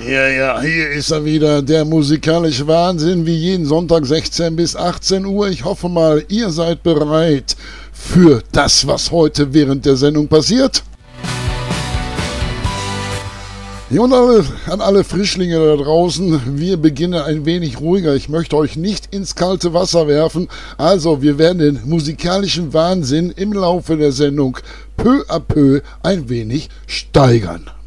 Ja, hier ist er wieder, der musikalische Wahnsinn, wie jeden Sonntag 16 bis 18 Uhr. Ich hoffe mal, ihr seid bereit für das, was heute während der Sendung passiert. Ja, und an alle Frischlinge da draußen, wir beginnen ein wenig ruhiger. Ich möchte euch nicht ins kalte Wasser werfen. Also, wir werden den musikalischen Wahnsinn im Laufe der Sendung peu à peu ein wenig steigern.